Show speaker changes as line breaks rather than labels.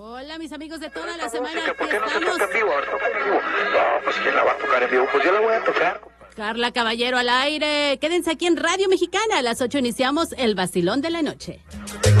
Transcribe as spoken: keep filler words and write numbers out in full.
Hola, mis amigos de toda la semana.
Música, ¿por
Aquí
qué no se
estamos.
toca en vivo? Ahora toca en vivo. No, pues ¿quién la va a tocar en vivo? Pues yo la voy a tocar.
Carla Caballero al aire. Quédense aquí en Radio Mexicana. A las ocho iniciamos el vacilón de la noche.